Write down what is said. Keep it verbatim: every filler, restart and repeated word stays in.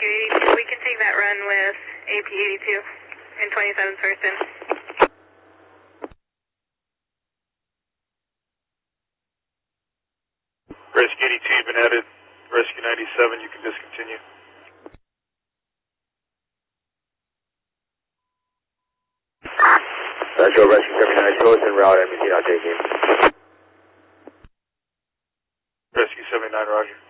Rescue eighty-two, we can take that run with A P eighty-two and twenty-seven's first in. Rescue eighty-two, you've been added. Rescue ninety-seven, you can discontinue. Metro Rescue seventy-nine, show us en route, M B T not taking. Rescue seventy-nine, roger.